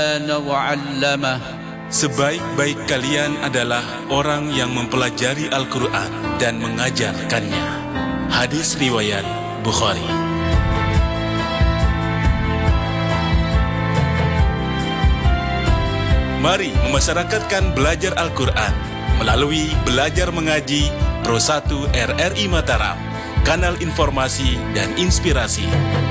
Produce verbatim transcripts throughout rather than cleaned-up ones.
وعلمه. Sebaik-baik kalian adalah orang yang mempelajari Al-Quran dan mengajarkannya. Hadis riwayat Bukhari. Mari memasyarakatkan belajar Al-Quran melalui Belajar Mengaji Pro satu R R I Mataram, kanal informasi dan inspirasi.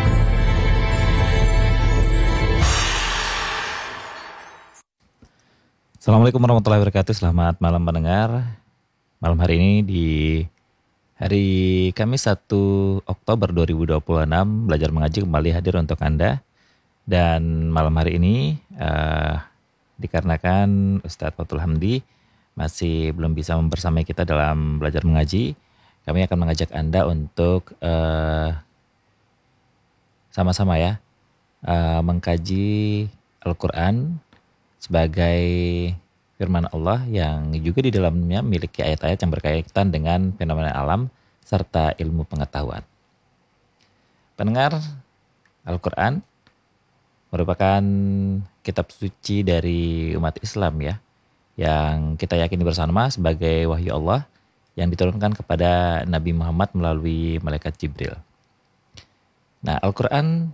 Assalamualaikum warahmatullahi wabarakatuh. Selamat malam pendengar. Malam hari ini di hari Kamis satu Oktober dua ribu dua puluh enam, Belajar Mengaji kembali hadir untuk Anda. Dan malam hari ini uh, dikarenakan Ustadz Fathul Hamdi masih belum bisa membersamai kita dalam Belajar Mengaji, kami akan mengajak Anda untuk uh, sama-sama ya uh, mengkaji Al-Quran sebagai firman Allah yang juga di dalamnya memiliki ayat-ayat yang berkaitan dengan fenomena alam serta ilmu pengetahuan. Pendengar, Al-Quran merupakan kitab suci dari umat Islam ya, yang kita yakini bersama sebagai wahyu Allah yang diturunkan kepada Nabi Muhammad melalui malaikat Jibril. Nah, Al-Quran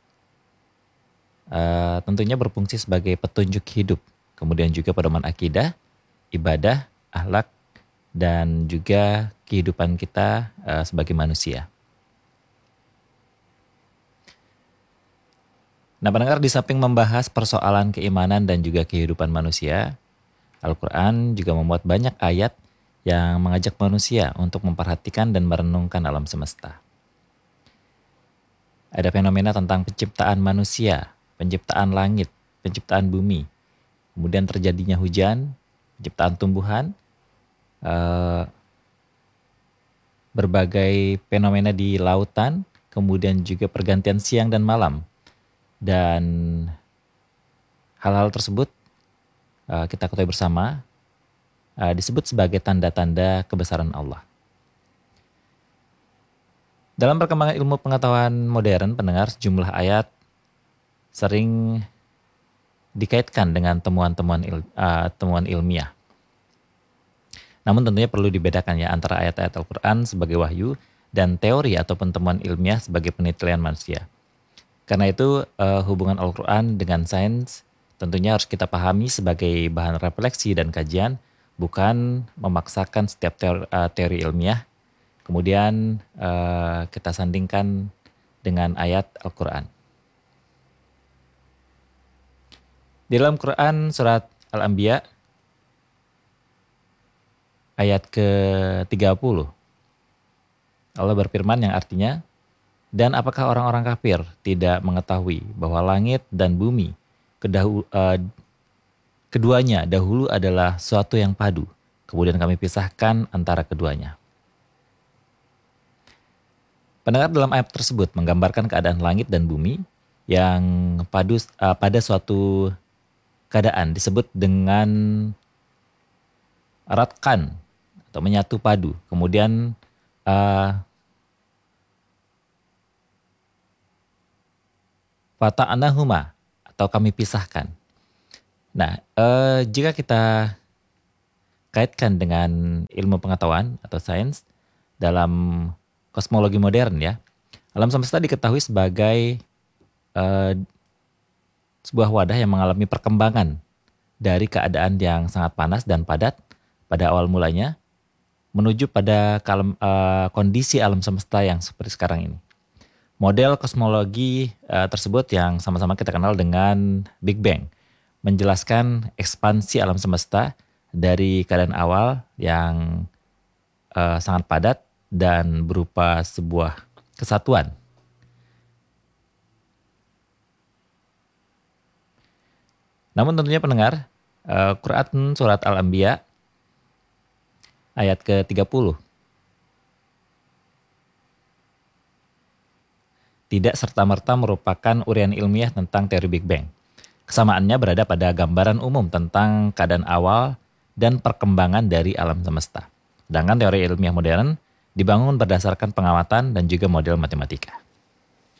Uh, tentunya berfungsi sebagai petunjuk hidup, kemudian juga pedoman akidah, ibadah, akhlak, dan juga kehidupan kita uh, sebagai manusia. Nah, pendengar, di samping membahas persoalan keimanan dan juga kehidupan manusia, Al-Quran juga memuat banyak ayat yang mengajak manusia untuk memperhatikan dan merenungkan alam semesta. Ada fenomena tentang penciptaan manusia, penciptaan langit, penciptaan bumi, kemudian terjadinya hujan, penciptaan tumbuhan, uh, berbagai fenomena di lautan, kemudian juga pergantian siang dan malam. Dan hal-hal tersebut uh, kita ketahui bersama uh, disebut sebagai tanda-tanda kebesaran Allah. Dalam perkembangan ilmu pengetahuan modern, pendengar, sejumlah ayat sering dikaitkan dengan temuan-temuan il, uh, temuan ilmiah. Namun tentunya perlu dibedakan ya antara ayat-ayat Al-Quran sebagai wahyu dan teori ataupun temuan ilmiah sebagai penelitian manusia. Karena itu uh, hubungan Al-Quran dengan sains tentunya harus kita pahami sebagai bahan refleksi dan kajian, bukan memaksakan setiap teori, uh, teori ilmiah kemudian uh, kita sandingkan dengan ayat Al-Quran. Di dalam Quran surat Al-Anbiya ayat ke tiga puluh, Allah berfirman yang artinya, dan apakah orang-orang kafir tidak mengetahui bahwa langit dan bumi kedahu, uh, keduanya dahulu adalah suatu yang padu, kemudian kami pisahkan antara keduanya. Pendengar, dalam ayat tersebut menggambarkan keadaan langit dan bumi yang padu uh, pada suatu keadaan disebut dengan ratkan atau menyatu padu. Kemudian uh, fata'nahuma atau kami pisahkan. Nah, uh, jika kita kaitkan dengan ilmu pengetahuan atau sains dalam kosmologi modern ya, alam semesta diketahui sebagai uh, sebuah wadah yang mengalami perkembangan dari keadaan yang sangat panas dan padat pada awal mulanya menuju pada kalem, uh, kondisi alam semesta yang seperti sekarang ini. Model kosmologi uh, tersebut yang sama-sama kita kenal dengan Big Bang menjelaskan ekspansi alam semesta dari keadaan awal yang uh, sangat padat dan berupa sebuah kesatuan. Namun tentunya pendengar, uh, Quran surat Al-Anbiya ayat ke tiga puluh tidak serta-merta merupakan uraian ilmiah tentang teori Big Bang. Kesamaannya berada pada gambaran umum tentang keadaan awal dan perkembangan dari alam semesta. Sedangkan teori ilmiah modern dibangun berdasarkan pengamatan dan juga model matematika.